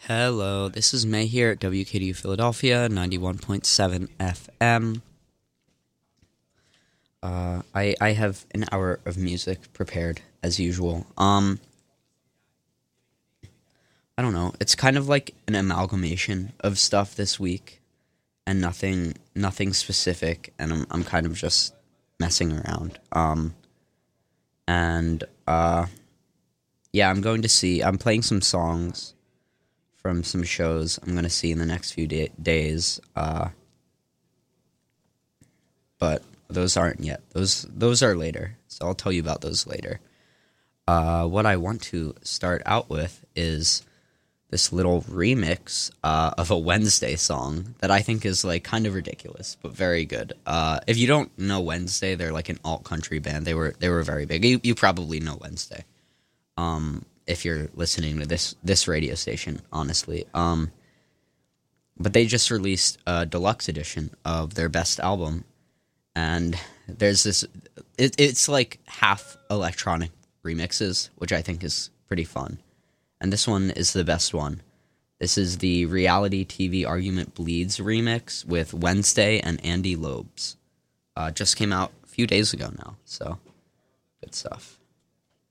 Hello, this is May here at WKDU Philadelphia, 91.7 FM. I have an hour of music prepared, as usual. I don't know, it's kind of like an amalgamation of stuff this week, and nothing specific, and I'm kind of just messing around. And, yeah, I'm playing some songs from some shows I'm going to see in the next few days, but those aren't yet. Those are later, so I'll tell you about those later. What I want to start out with is this little remix of a Wednesday song that I think is like kind of ridiculous, but very good. If you don't know Wednesday, they're like an alt country band. They were very big. You probably know Wednesday. If you're listening to this radio station, honestly. But they just released a deluxe edition of their best album, and there's this, it's like half electronic remixes, which I think is pretty fun. And this one is the best one. This is the Reality TV Argument Bleeds remix with Wednesday and Andy Lobes. Just came out a few days ago now, so good stuff.